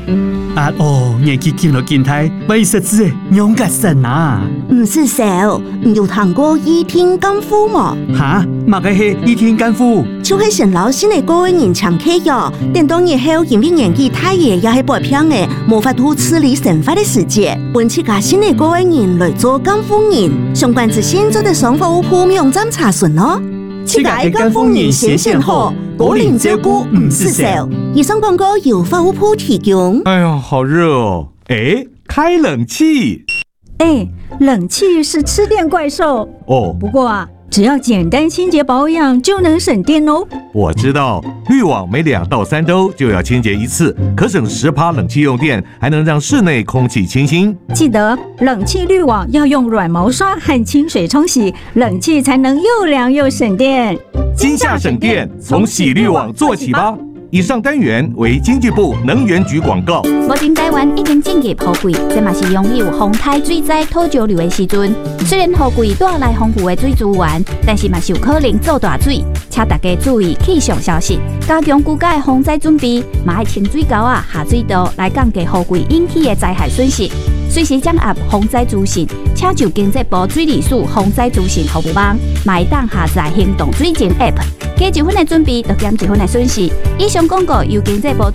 年纪轻了健态，为实质的勇敢神啊！ 唔是少，你有听过倚天干夫吗？ 哈，嘛个是倚天干夫， 就是陈老师的个人常客哟。等到日后因为年纪太爷也是白偏的，无法度处理生活的世界，本起家新的个人来做干夫人。相关资讯做的商务铺网站查询哦。 自家的干夫人先选好，个人照顾唔是少。 以上广告由法务部提供。 哎呀，好热哦！开冷气。 冷气是吃电怪兽哦。 不过啊，只要简单清洁保养就能省电哦。 我知道，滤网每2到3周就要清洁一次，可省10%冷气用电，还能让室内空气清新。 记得冷气滤网要用软毛刷和清水冲洗，冷气才能又凉又省电。 今夏省电，从洗滤网做起吧。以上单元为经济部能源局广告。 目前台湾已经进入雨季，这嘛是拥有风台水灾土石流的时阵。虽然雨季带来丰富的水资源，但是嘛是有可能做大水，请大家注意气象消息，加强居家的防灾准备，嘛要清水沟啊、下水道来降低雨季引起的灾害损失。随时掌握防灾资讯，请就经济部水利署防灾资讯服务网，嘛会当下载行动水情 App。加1分的准备，就减1分的损失。以上广告由经济部